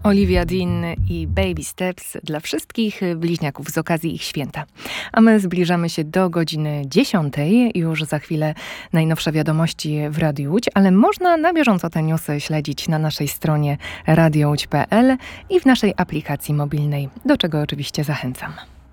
Olivia Dean i Baby Steps dla wszystkich bliźniaków z okazji ich święta. A my zbliżamy się do godziny 10. Już za chwilę najnowsze wiadomości w Radiu Łódź, ale można na bieżąco te newsy śledzić na naszej stronie radiołódź.pl i w naszej aplikacji mobilnej, do czego oczywiście zachęcam.